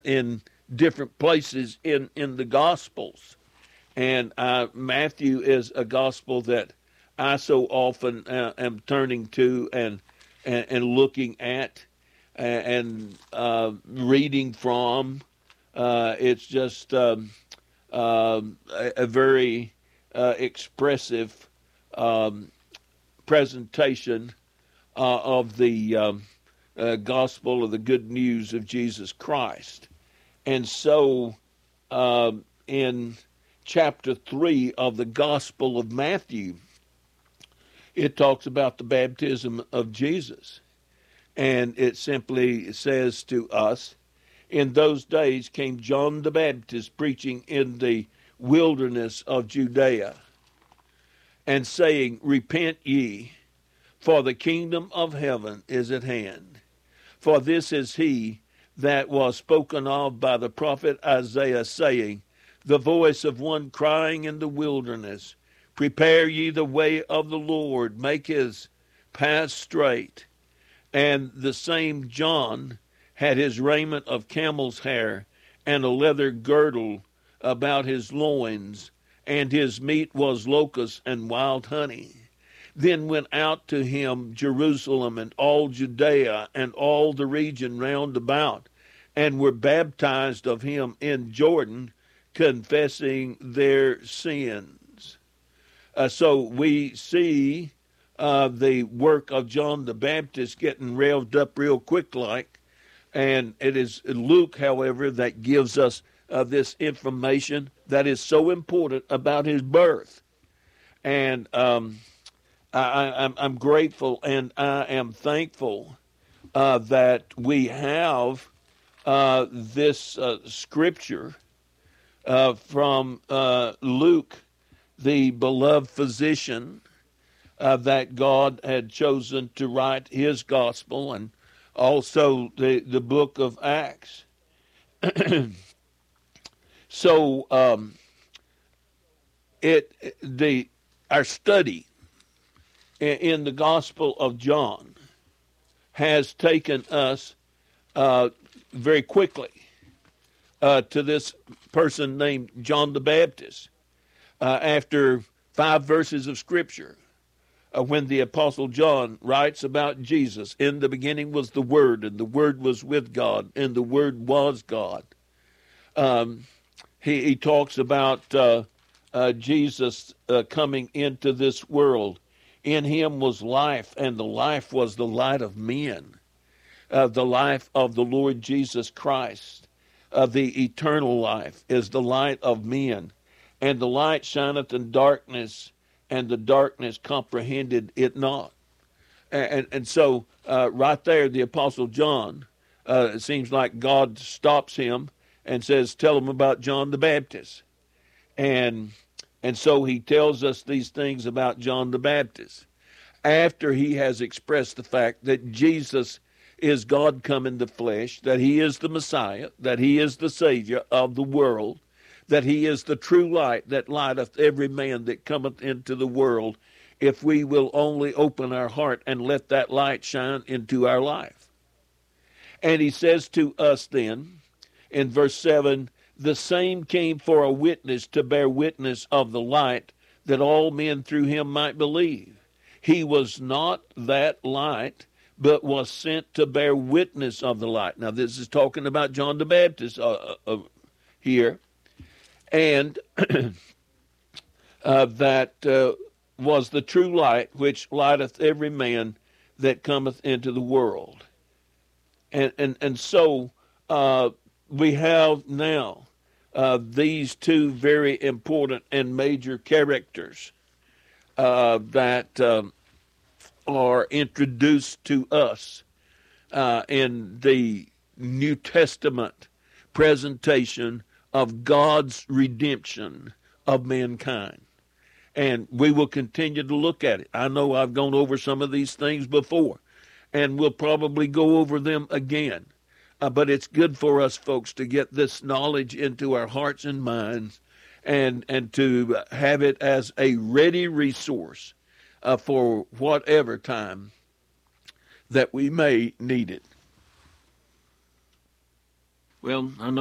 in different places in the Gospels. And Matthew is a gospel that I so often am turning to and looking at and reading from. It's just a very expressive presentation of the gospel of the good news of Jesus Christ. And so in chapter 3 of the Gospel of Matthew, it talks about the baptism of Jesus. And it simply says to us, in those days came John the Baptist preaching in the wilderness of Judea and saying, repent ye, for the kingdom of heaven is at hand. For this is he that was spoken of by the prophet Isaiah, saying, the voice of one crying in the wilderness, prepare ye the way of the Lord, make his path straight. And the same John had his raiment of camel's hair, and a leather girdle about his loins, and his meat was locusts and wild honey. Then went out to him Jerusalem and all Judea and all the region round about, and were baptized of him in Jordan, confessing their sins. So we see the work of John the Baptist getting revved up real quick like, and it is Luke, however, that gives us this information that is so important about his birth. And I'm grateful and I am thankful that we have this scripture from Luke, the beloved physician that God had chosen to write his gospel, and also the book of Acts. So our study in the Gospel of John has taken us very quickly to this person named John the Baptist. After 5 verses of Scripture, when the Apostle John writes about Jesus, in the beginning was the Word, and the Word was with God, and the Word was God. He talks about Jesus coming into this world. In him was life, and the life was the light of men. The life of the Lord Jesus Christ, the eternal life, is the light of men. And the light shineth in darkness, and the darkness comprehended it not. And so right there, the Apostle John, it seems like God stops him and says, tell him about John the Baptist. And so he tells us these things about John the Baptist after he has expressed the fact that Jesus is God come in the flesh, that he is the Messiah, that he is the Savior of the world, that he is the true light that lighteth every man that cometh into the world, if we will only open our heart and let that light shine into our life. And he says to us then, in verse 7, the same came for a witness to bear witness of the light, that all men through him might believe. He was not that light, but was sent to bear witness of the light. Now this is talking about John the Baptist here. And that was the true light, which lighteth every man that cometh into the world. And so we have now these two very important and major characters that are introduced to us in the New Testament presentation of God's redemption of mankind. And we will continue to look at it. I know I've gone over some of these things before, and we'll probably go over them again. But it's good for us, folks, to get this knowledge into our hearts and minds, and to have it as a ready resource for whatever time that we may need it. Well, I know